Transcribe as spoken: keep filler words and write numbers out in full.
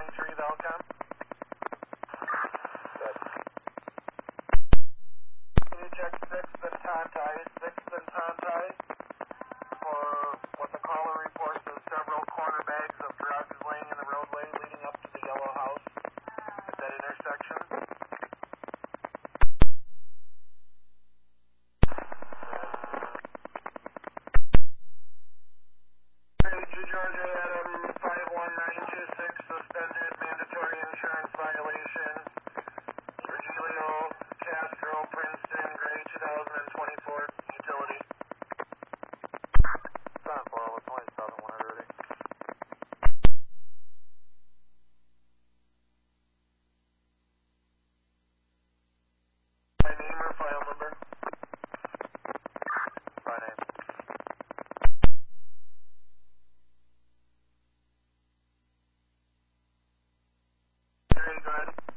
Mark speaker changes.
Speaker 1: twenty-three, Valcom. Good. Can you check sixth and Tontai, sixth and Tontai for what the caller reports as several corner bags of drugs laying in the roadway leading up to the yellow house at that intersection? Georgia Adam five one nine two six, suspended mandatory insurance violation. Virgilio Castro, Princeton, Gray two thousand twenty-four, utility. Time for all twenty-seven, whenever ready. By name or file number? By name. Very good.